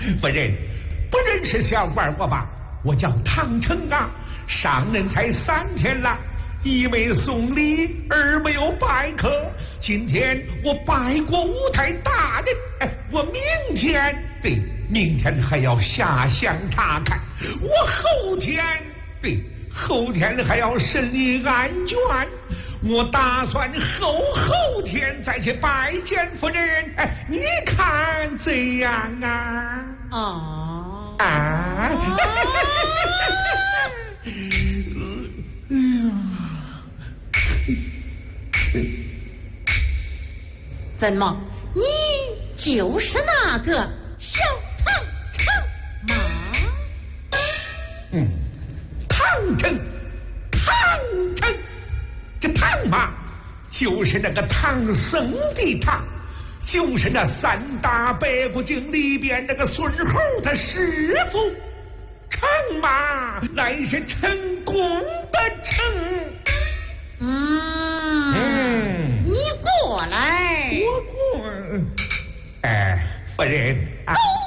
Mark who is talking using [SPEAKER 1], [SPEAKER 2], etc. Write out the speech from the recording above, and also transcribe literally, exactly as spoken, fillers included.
[SPEAKER 1] 夫人，不认识小官我吧？我叫唐成啊，上任才三天了，一没送礼，二没有拜客。今天我拜过五台大人，哎，我明天对，明天还要下乡查看，我后天对。后天还要审理案卷，我打算后后天再去拜见夫人。哎，你看怎样啊？
[SPEAKER 2] 哦
[SPEAKER 1] 啊！啊
[SPEAKER 2] 怎么，你就是那个小唐成吗？
[SPEAKER 1] 嗯。唐成，唐成，这唐嘛，就是那个唐僧的唐，就是那三打白骨精里边那个孙猴他师傅。成嘛，乃是成功的成。
[SPEAKER 2] 嗯嗯，你过来。
[SPEAKER 1] 我过。哎，夫人啊。哦